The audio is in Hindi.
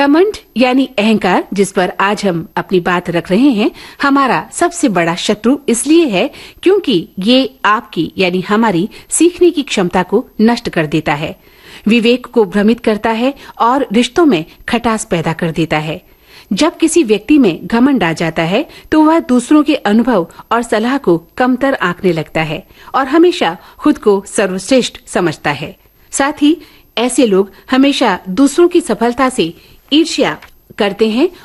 घमंड यानी अहंकार, जिस पर आज हम अपनी बात रख रहे हैं, हमारा सबसे बड़ा शत्रु इसलिए है क्योंकि ये आपकी यानी हमारी सीखने की क्षमता को नष्ट कर देता है, विवेक को भ्रमित करता है और रिश्तों में खटास पैदा कर देता है। जब किसी व्यक्ति में घमंड आ जाता है तो वह दूसरों के अनुभव और सलाह को कमतर आंकने लगता है और हमेशा खुद को सर्वश्रेष्ठ समझता है। साथ ही ऐसे लोग हमेशा दूसरों की सफलता से ईर्ष्या करते हैं